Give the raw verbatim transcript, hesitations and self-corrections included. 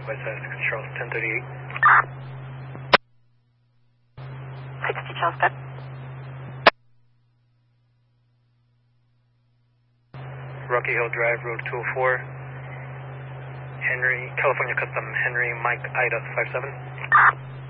by six Charles ten thirty-eight. sixty Charles, good. Rocky Hill Drive, Road two oh four. Henry, California Custom, Henry Mike Ida five seven.